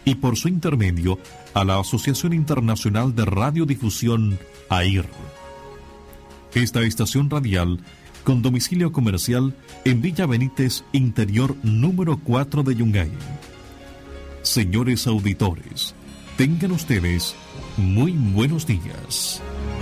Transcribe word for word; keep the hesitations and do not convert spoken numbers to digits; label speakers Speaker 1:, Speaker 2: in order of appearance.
Speaker 1: y por su intermedio a la Asociación Internacional de Radiodifusión, A I R. Esta estación radial, con domicilio comercial en Villa Benítez, interior número cuatro de Yungay. Señores auditores, tengan ustedes muy buenos días.